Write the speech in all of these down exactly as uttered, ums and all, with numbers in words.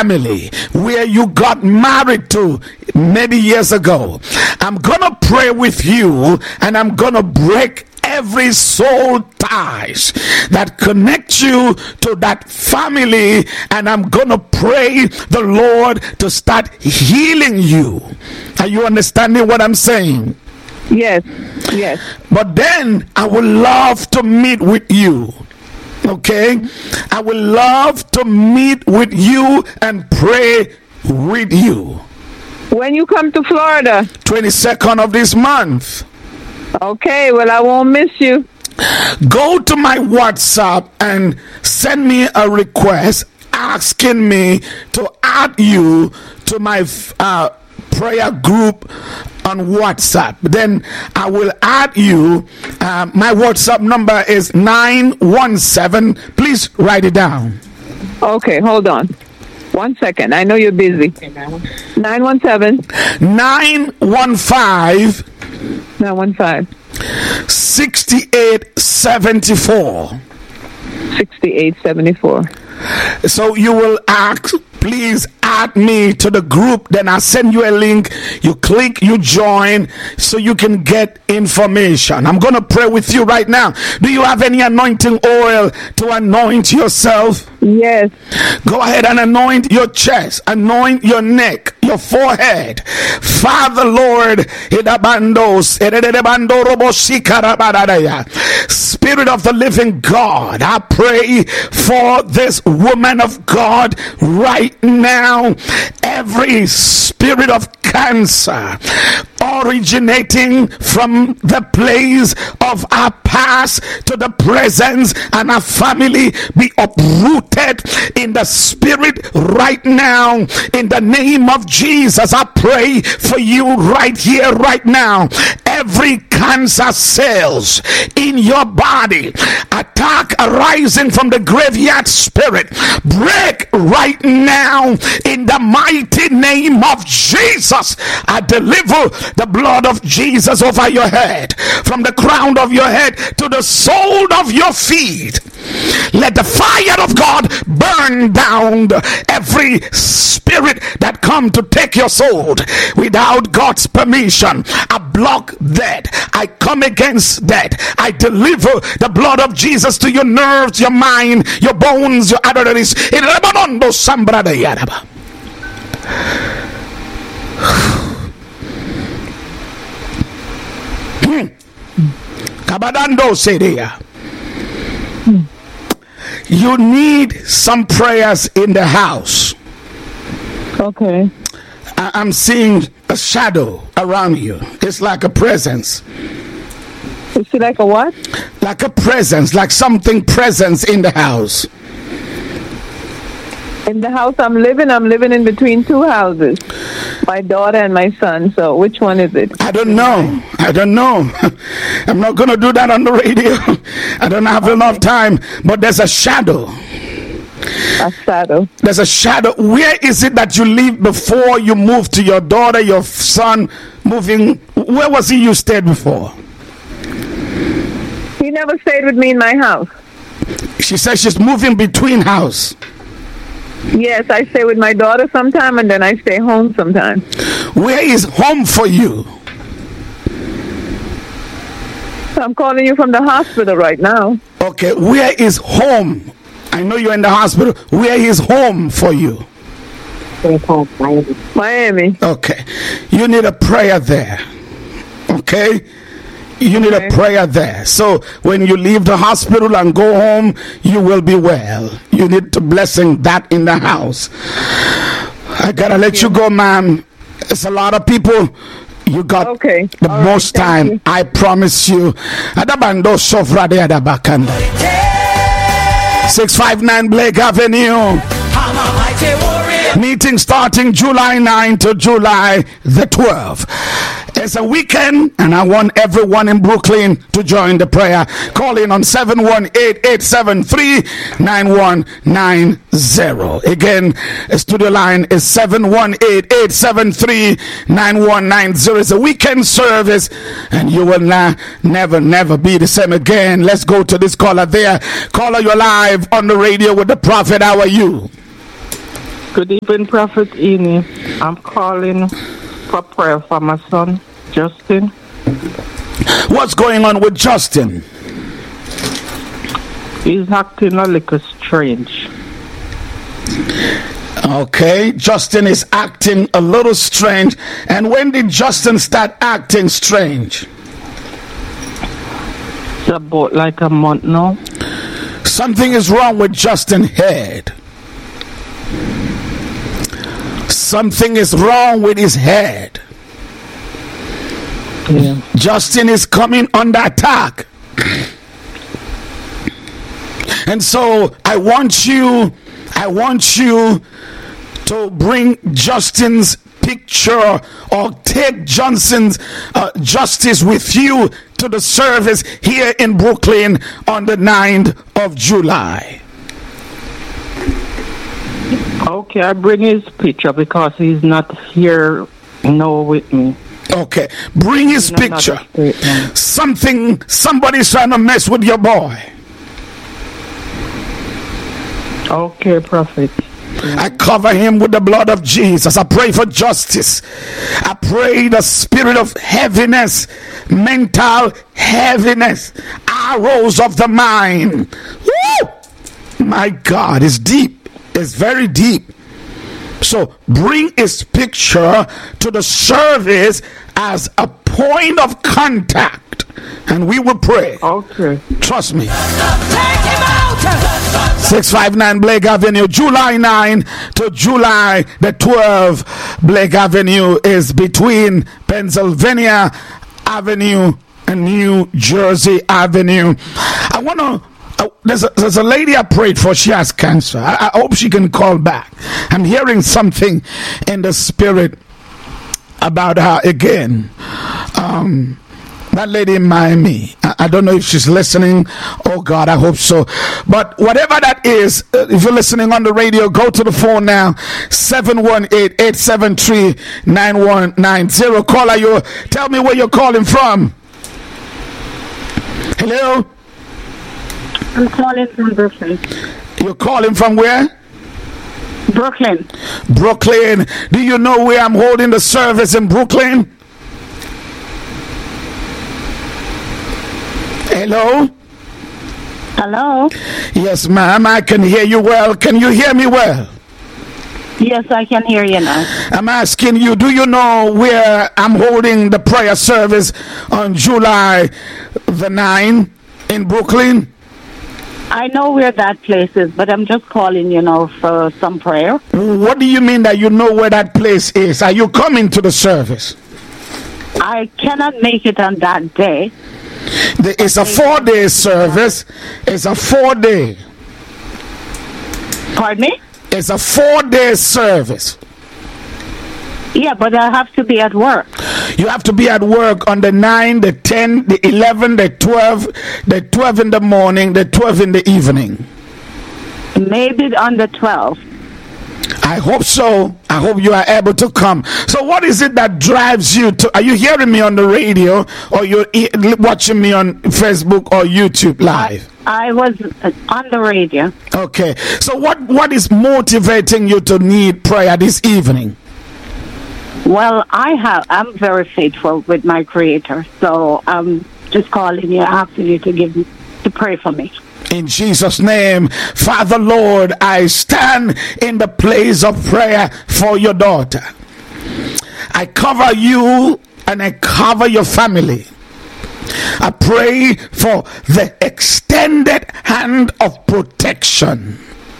family where you got married to many years ago. I'm gonna pray with you, and I'm gonna break every soul ties that connect you to that family, and I'm gonna pray the Lord to start healing you. Are you understanding what I'm saying? Yes, yes. But then I would love to meet with you. Okay, I would love to meet with you and pray with you. When you come to Florida? twenty-second of this month. Okay, well, I won't miss you. Go to my WhatsApp and send me a request asking me to add you to my uh, prayer group on WhatsApp. Then I will add you. Uh, my WhatsApp number is nine one seven. Please write it down. Okay, hold on. One second. I know you're busy. nine one seven. nine one five. nine one five. sixty-eight seventy-four. sixty-eight seventy-four. So you will ask, please add me to the group. Then I'll send you a link. You click, you join, so you can get information. I'm going to pray with you right now. Do you have any anointing oil to anoint yourself? Yes. Go ahead and anoint your chest, anoint your neck, your forehead. Father, Lord, Spirit of the living God, I pray for this woman of God right now. Every spirit of cancer originating from the place of our past to the presence and our family be uprooted in the spirit right now. In the name of Jesus, I pray for you right here, right now. Every cancer cells in your body, attack arising from the graveyard spirit, break right now in the mighty name of Jesus. I deliver the blood of Jesus over your head, from the crown of your head to the sole of your feet. Let the fire of God burn down every spirit that come to take your soul without God's permission. I block that. I come against that. I deliver the blood of Jesus to your nerves, your mind, your bones, your arteries. Kabadando Sedia. You need some prayers in the house. Okay. I- I'm seeing a shadow around you. It's like a presence. Is she like a what? Like a presence, like something presence in the house. In the house I'm living, I'm living in between two houses. My daughter and my son. So which one is it? I don't know. I don't know. I'm not going to do that on the radio. I don't have okay. enough time. But there's a shadow. A shadow. There's a shadow. Where is it that you lived before you moved to your daughter, your son moving? Where was he you stayed before? He never stayed with me in my house. She says she's moving between house. Yes, I stay with my daughter sometime and then I stay home sometime. Where is home for you? I'm calling you from the hospital right now. Okay, where is home? I know you're in the hospital. Where is home for you? Miami. Miami. Okay. You need a prayer there. Okay? You need okay. a prayer there. So when you leave the hospital and go home, you will be well. You need to blessing that in the house. I gotta let you go, ma'am. It's a lot of people. You got okay. the All most right. time. You. I promise you. six five nine Blake Avenue. Meeting starting July ninth to July the twelfth. It's a weekend, and I want everyone in Brooklyn to join the prayer. Call in on seven one eight, eight seven three, nine one nine zero. Again, the studio line is seven one eight, eight seven three, nine one nine zero. It's a weekend service, and you will not, never, never be the same again. Let's go to this caller there. Caller, you're live on the radio with the prophet. How are you? Good evening, Prophet Eni. I'm calling for prayer for my son, Justin. What's going on with Justin? He's acting a little strange. Okay, Justin is acting a little strange. And when did Justin start acting strange? It's about like a month now. Something is wrong with Justin's head. Something is wrong with his head. Yeah. Justin is coming under attack. And so I want you, I want you to bring Justin's picture or take Johnson's uh, justice with you to the service here in Brooklyn on the ninth of July. Okay, I bring his picture because he's not here now with me. Okay, bring his No, picture. not a statement. Something, somebody's trying to mess with your boy. Okay, Prophet. I cover him with the blood of Jesus. I pray for justice. I pray the spirit of heaviness, mental heaviness, arrows of the mind. Woo! My God, it's deep. It's very deep. So bring his picture to the service as a point of contact, and we will pray. Okay. Trust me. six five nine Blake Avenue, July ninth to July the twelfth. Blake Avenue is between Pennsylvania Avenue and New Jersey Avenue. I want to. Uh, there's, a, there's a lady I prayed for. She has cancer. I, I hope she can call back. I'm hearing something in the spirit about her again. Um, that lady in Miami. I, I don't know if she's listening. Oh God, I hope so. But whatever that is, uh, if you're listening on the radio, go to the phone now. seven one eight, eight seven three, nine one nine zero. Caller, you tell me where you're calling from. Hello? I'm calling from Brooklyn. You're calling from where? Brooklyn. Brooklyn. Do you know where I'm holding the service in Brooklyn? Hello? Hello? Yes, ma'am. I can hear you well. Can you hear me well? Yes, I can hear you now. I'm asking you, do you know where I'm holding the prayer service on July the ninth in Brooklyn? I know where that place is, but I'm just calling, you know, for some prayer. What do you mean that you know where that place is? Are you coming to the service? I cannot make it on that day. The- It's a four-day service. It's a four-day. Pardon me? It's a four-day service. Yeah, but I have to be at work. You have to be at work on the nine, the ten, the eleven, the twelve, the twelve in the morning, the twelve in the evening. Maybe on the twelfth. I hope so. I hope you are able to come. So what is it that drives you to, are you hearing me on the radio or you're e- watching me on Facebook or YouTube live? I, I was uh, on the radio. Okay. So what, what is motivating you to need prayer this evening? Well, I have. I'm very faithful with my Creator, so I'm just calling you, asking you to give, to pray for me. In Jesus' name, Father Lord, I stand in the place of prayer for your daughter. I cover you and I cover your family. I pray for the extended hand of protection.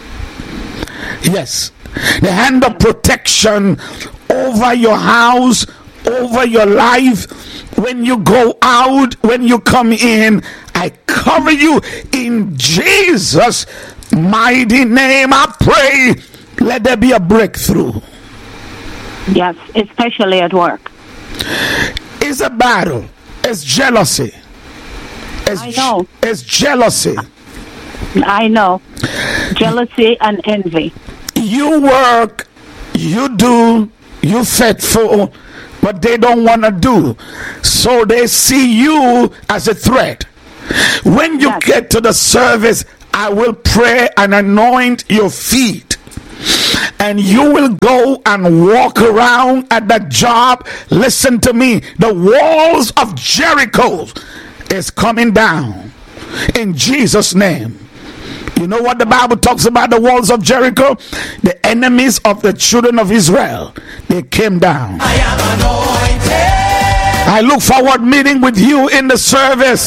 Yes, the hand of protection over your house, over your life. When you go out, when you come in, I cover you in Jesus' mighty name. I pray, let there be a breakthrough. Yes, especially at work. It's a battle. It's jealousy. It's, I know. It's jealousy. I know. Jealousy and envy. You work, you do, you faithful, but they don't want to do. So they see you as a threat. When you Yes. get to the service, I will pray and anoint your feet. and you will go and walk around at that job. Listen to me. The walls of Jericho is coming down in Jesus' name. You know what the Bible talks about the walls of Jericho? The enemies of the children of Israel, they came down. I am anointed. I look forward meeting with you in the service.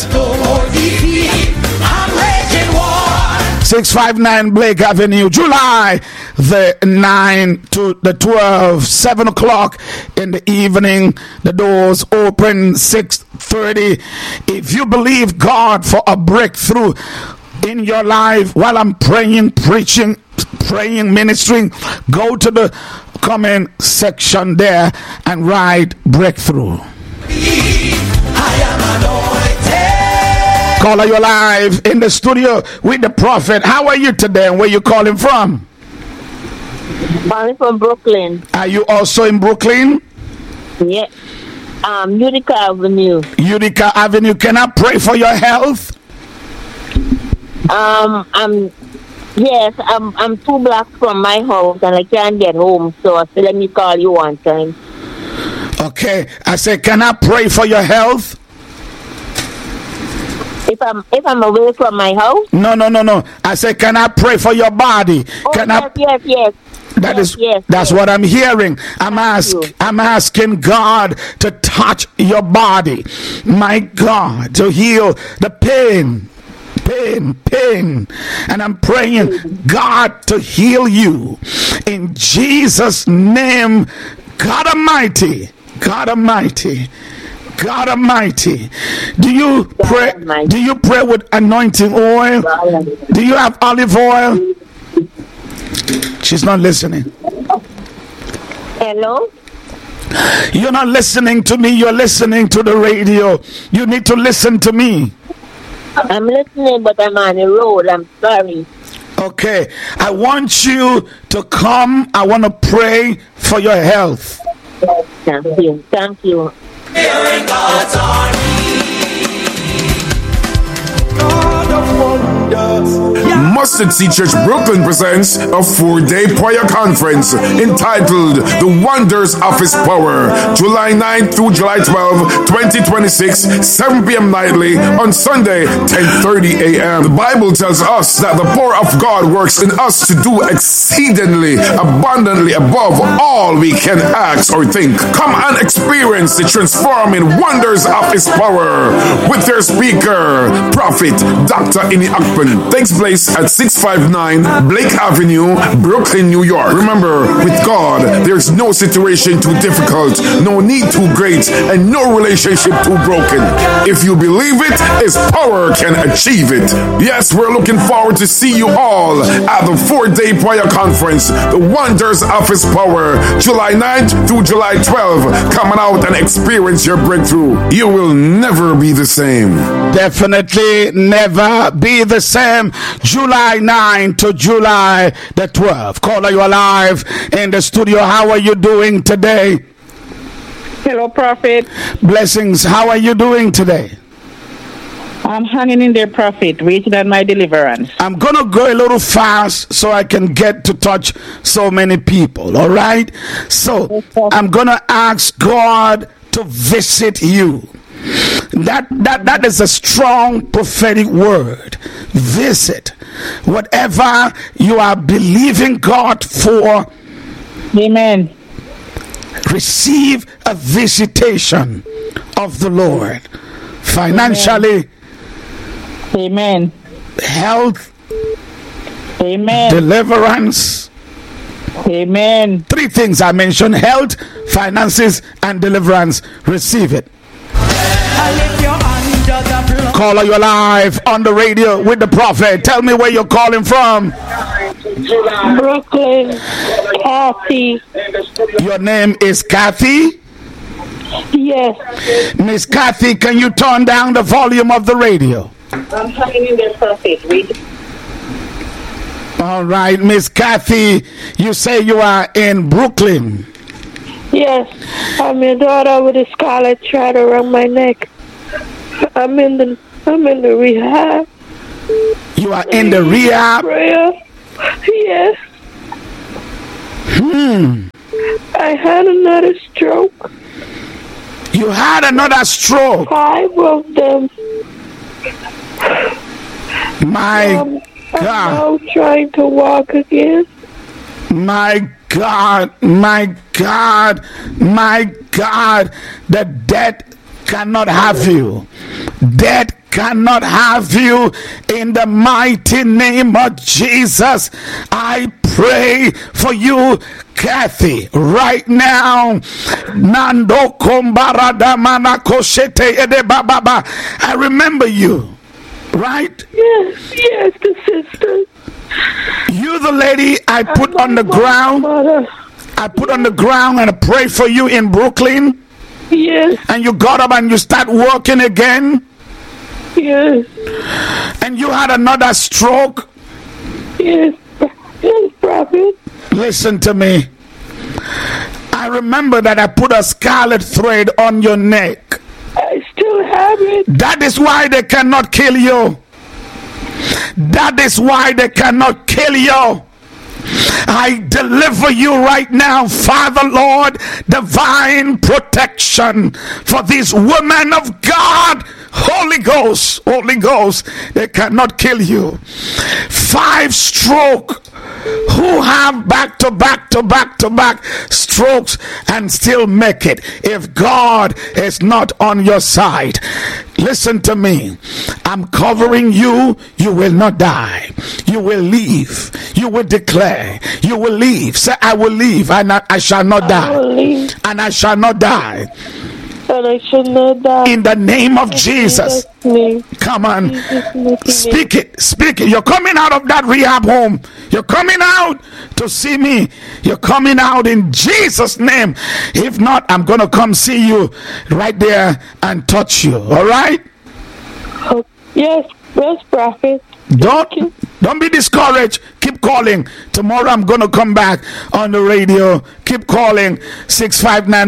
six five nine Blake Avenue, July the ninth to the twelfth, seven o'clock in the evening. The doors open six thirty. If you believe God for a breakthrough in your life while I'm praying, preaching, praying, ministering, go to the comment section there and write breakthrough. I am anointed. Caller, you're live in the studio with the prophet. How are you today and where you calling from? I'm from Brooklyn. Are you also in Brooklyn? Yeah. Um, Utica Avenue. Utica Avenue. Can I pray for your health? Um, I'm, yes, I'm, I'm two blocks from my house and I can't get home, so I said, let me call you one time. Okay, I said, can I pray for your health? If I'm, if I'm away from my house? No, no, no, no. I said, can I pray for your body? Oh, can yes, I? yes, yes. That yes, is, yes, that's yes. what I'm hearing. I'm ask, I'm asking God to touch your body, my God, to heal the pain. Pain, pain, and I'm praying God to heal you in Jesus' name. God Almighty, God Almighty, God Almighty. Do you pray? Do you pray with anointing oil? Do you have olive oil? She's not listening. Hello? You're not listening to me. You're listening to the radio. You need to listen to me. I'm listening, but I'm on the road. I'm sorry. Okay. I want you to come. I want to pray for your health. Thank you. Thank you. Hearing God's army. God of wonders. Mustard Seed Church Brooklyn presents a four-day prayer conference entitled The Wonders of His Power, July ninth through July twelfth, twenty twenty-six, seven p.m. nightly on Sunday, ten thirty a.m. The Bible tells us that the power of God works in us to do exceedingly, abundantly above all we can ask or think. Come and experience the transforming wonders of His power with their speaker, Prophet Doctor Ini Akpan. Takes place at six five nine Blake Avenue, Brooklyn, New York. Remember, with God, there's no situation too difficult, no need too great, and no relationship too broken. If you believe it, His power can achieve it. Yes, we're looking forward to see you all at the four-day prayer conference, The Wonders of His Power, July ninth through July twelfth. Come on out and experience your breakthrough. You will never be the same. Definitely never be the same. July ninth to July the twelfth. Caller, you alive in the studio. How are you doing today? Hello, Prophet. Blessings. How are you doing today? I'm hanging in there, Prophet, waiting on my deliverance. I'm going to go a little fast so I can get to touch so many people, all right? So I'm going to ask God to visit you. That that that is a strong prophetic word. Visit. Whatever you are believing God for, amen. Receive a visitation of the Lord. Financially, amen. Health, amen. Deliverance, amen. Three things I mentioned: health, finances, and deliverance. Receive it. Caller, you're live on the radio with the prophet. Tell me where you're calling from. Brooklyn, Kathy. Your name is Kathy? Yes. Miss Kathy, can you turn down the volume of the radio? I'm hanging in there, Prophet. Read. All right, Miss Kathy, you say you are in Brooklyn. Yes, I'm your daughter with a scarlet thread around my neck. I'm in the I'm in the rehab. You are in the rehab? Prayer. Yes. Hmm. I had another stroke. You had another stroke. Five of them. My um, I'm God. now trying to walk again. My God. My God. My God. The dead cannot have you. Death cannot have you in the mighty name of Jesus. I pray for you, Kathy, right now. Nando kombarada mana koshete ede bababa. I remember you, right? Yes, yes, the sister. You the lady I put And on the my ground. mother. I put on the ground and I pray for you in Brooklyn. Yes, And you got up and you start working again. yes, And you had another stroke. yes, yes, prophet. Listen to me. I remember that I put a scarlet thread on your neck. I still have it. That is why they cannot kill you. That is why they cannot kill you. I deliver you right now, Father Lord, divine protection for these women of God. Holy Ghost, Holy Ghost, they cannot kill you. Five stroke who have back to back to back to back strokes and still make it if God is not on your side. Listen to me. I'm covering you. You will not die. You will live. You will declare. You will live. Say, I will live and I, I shall not die. I will live And I shall not die. and I should not die. In the name of Jesus. Jesus' name. Come on. Jesus' name. Speak it. Speak it. You're coming out of that rehab home. You're coming out to see me. You're coming out in Jesus' name. If not, I'm going to come see you right there and touch you. All right? Oh, yes, yes, prophet. Don't don't be discouraged. Keep calling. Tomorrow I'm going to come back on the radio. Keep calling. six five nine